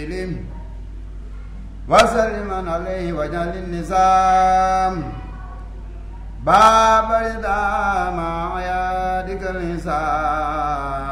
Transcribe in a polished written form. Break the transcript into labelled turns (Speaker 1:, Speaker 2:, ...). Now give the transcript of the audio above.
Speaker 1: وسلم عليه وجعل النسام باب رضا مع عيادك النسام